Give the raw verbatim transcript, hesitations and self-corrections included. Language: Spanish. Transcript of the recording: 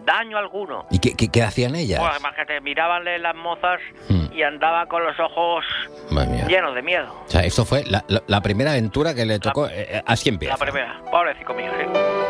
daño alguno. ¿Y qué, qué, qué hacían ellas? Pues además que te mirabanle las mozas Hmm. y andaba con los ojos Madre mía. llenos de miedo. O sea, esto fue la, la, la primera aventura que le tocó. La, eh, así empieza. La primera, pobrecito mío, sí.